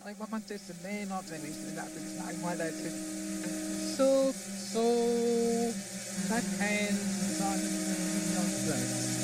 Ay, mamantesimay natin natin sa highlighted. So, that ends on John's